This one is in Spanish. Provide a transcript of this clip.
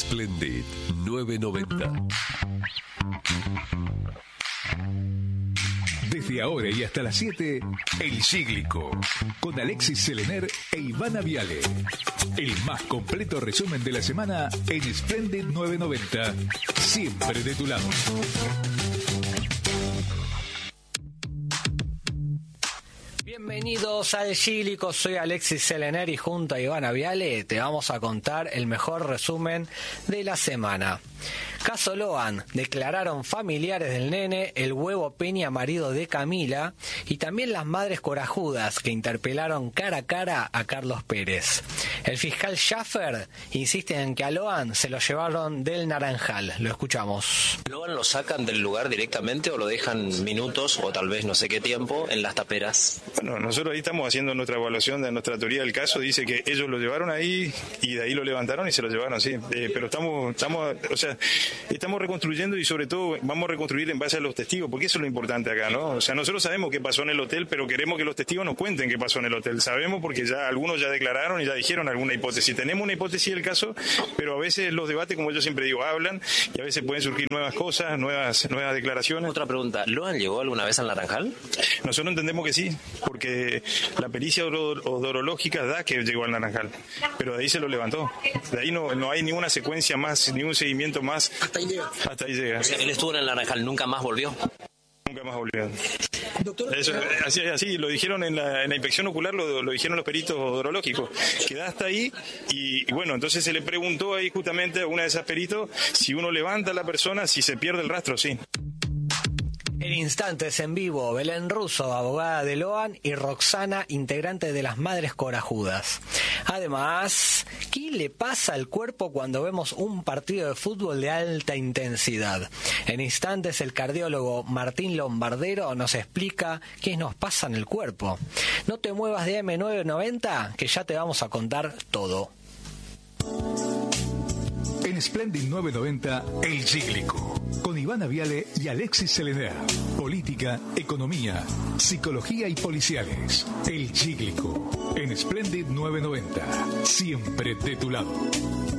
Splendid 990. Desde ahora y hasta las 7, El Cíclico, con Alexis Selener e Ivana Viale. El más completo resumen de la semana en Splendid 990. Siempre de tu lado. Bienvenidos al Cíclico, soy Alexis Selener y junto a Ivana Viale te vamos a contar el mejor resumen de la semana. Caso Loan, declararon familiares del nene, el Huevo Peña, marido de Camila, y también las madres corajudas que interpelaron cara a cara a Carlos Pérez. El fiscal Schaffer insiste en que a Loan se lo llevaron del Naranjal. Lo escuchamos. ¿Loan lo sacan del lugar directamente o lo dejan minutos o tal vez no sé qué tiempo en las taperas? Bueno, nosotros ahí estamos haciendo nuestra evaluación de nuestra teoría del caso. Dice que ellos lo llevaron ahí y de ahí lo levantaron y se lo llevaron, sí. Pero estamos reconstruyendo y sobre todo vamos a reconstruir en base a los testigos, porque eso es lo importante acá, ¿no? O sea, nosotros sabemos qué pasó en el hotel, pero queremos que los testigos nos cuenten qué pasó en el hotel. Sabemos porque ya algunos ya declararon y ya dijeron alguna hipótesis. Tenemos una hipótesis del caso, pero a veces los debates, como yo siempre digo, hablan y a veces pueden surgir nuevas cosas, nuevas declaraciones. Otra pregunta, ¿Loan llegó alguna vez al Naranjal? Nosotros entendemos que sí, porque la pericia odorológica da que llegó al Naranjal, pero de ahí se lo levantó. De ahí no hay ninguna secuencia más, ningún seguimiento más. Hasta ahí llega. O sea, él estuvo en el Naranjal, ¿nunca más volvió? Nunca más volvió. Doctor, eso, así lo dijeron en la inspección ocular, lo dijeron los peritos odorológicos, que da hasta ahí y bueno, entonces se le preguntó ahí justamente a una de esas peritos si uno levanta a la persona, si se pierde el rastro, sí. En instantes en vivo, Belén Russo, abogada de Loan, y Roxana, integrante de las Madres Corajudas. Además, ¿qué le pasa al cuerpo cuando vemos un partido de fútbol de alta intensidad? En instantes el cardiólogo Martín Lombardero nos explica qué nos pasa en el cuerpo. No te muevas de M990, que ya te vamos a contar todo. En Splendid 990, El Cíclico, con Ivana Viale y Alexis Selener. Política, economía, psicología y policiales. El Cíclico, en Splendid 990. Siempre de tu lado.